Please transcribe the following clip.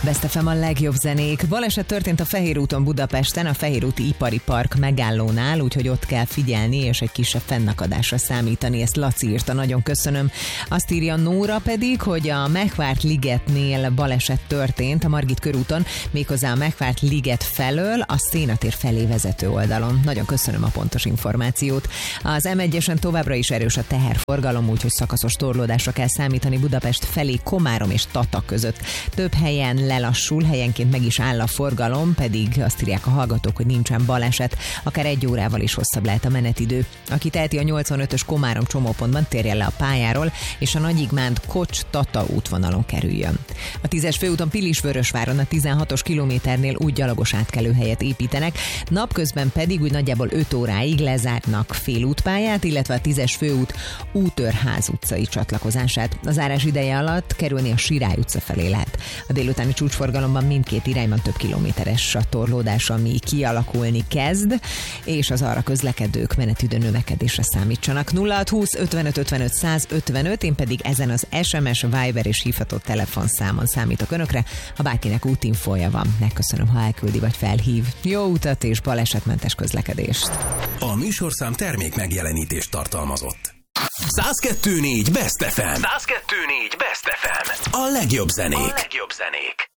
Best FM a legjobb zenék. Baleset történt a Fehér úton Budapesten, a Fehér úti Ipari Park megállónál, úgyhogy ott kell figyelni, és egy kisebb fennakadásra számítani. Ezt Laci írta, nagyon köszönöm. Azt írja Nóra pedig, hogy a Megvárt ligetnél baleset történt a Margit körúton, méghozzá a Megvárt liget felől, a Szénatér felé vezető oldalon. Nagyon köszönöm a pontos információt. Az M1-esen továbbra is erős a teherforgalom, úgyhogy szakaszos torlódásra kell számítani Budapest felé Komárom és Tata között. Több helyen lelassul, helyenként meg is áll a forgalom, pedig azt írják a hallgatók, hogy nincsen baleset, akár 1 órával is hosszabb lehet a menetidő. Aki teheti, a 85-ös Komárom csomópontban térjen le a pályáról, és a Nagyigmánd Kocs-Tata útvonalon kerüljön. A 10-es főúton Pilisvörösváron a 16-os kilométernél úgy gyalogos átkelőhelyet építenek, napközben pedig úgy nagyjából 5 óráig lezárnak félútpályát, illetve a 10-es főút Útörház utcai csatlakozását. Az zárás ideje alatt kerülni a Sirály utca felé lehet. A délutáni csúcsforgalomban mindkét irányban több kilométeres a torlódás, ami kialakulni kezd, és az arra közlekedők menetidő növekedésre számítsanak. 0620 55 55 155, én pedig ezen az SMS, Viber és hívható telefonszámon számítok önökre, ha bárkinek útinfója van. Megköszönöm, ha elküldi vagy felhív. Jó utat és balesetmentes közlekedést! A műsorszám termék megjelenítést tartalmazott. 102.4 Best FM. 102.4 Best FM. A legjobb zenék.